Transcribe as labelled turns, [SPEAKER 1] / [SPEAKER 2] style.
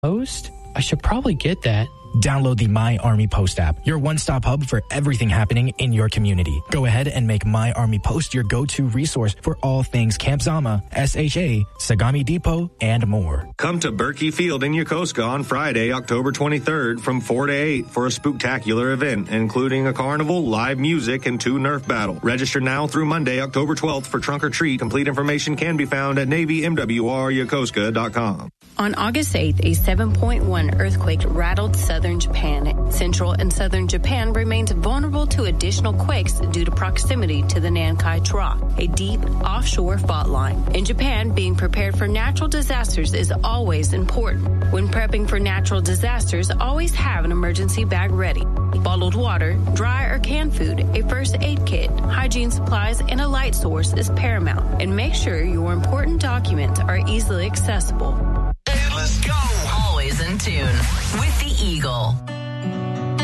[SPEAKER 1] Post? I should probably get that.
[SPEAKER 2] Download the My Army Post app, your one-stop hub for everything happening in your community. Go ahead and make My Army Post your go-to resource for all things Camp Zama, SHA, Sagami Depot, and more.
[SPEAKER 3] Come to Berkey Field in Yokosuka on Friday, October 23rd from 4 to 8 for a spooktacular event, including a carnival, live music, and 2 Nerf battle. Register now through Monday, October 12th for Trunk or Treat. Complete information can be found at NavyMWRYokosuka.com.
[SPEAKER 4] On August 8th, a 7.1 earthquake rattled southern Japan. Central and southern Japan remains vulnerable to additional quakes due to proximity to the Nankai Trough, a deep offshore fault line. In Japan, being prepared for natural disasters is always important. When prepping for natural disasters, always have an emergency bag ready. Bottled water, dry or canned food, a first aid kit, hygiene supplies, and a light source is paramount. And make sure your important documents are easily accessible.
[SPEAKER 5] Let's go! Always in tune with the Eagle.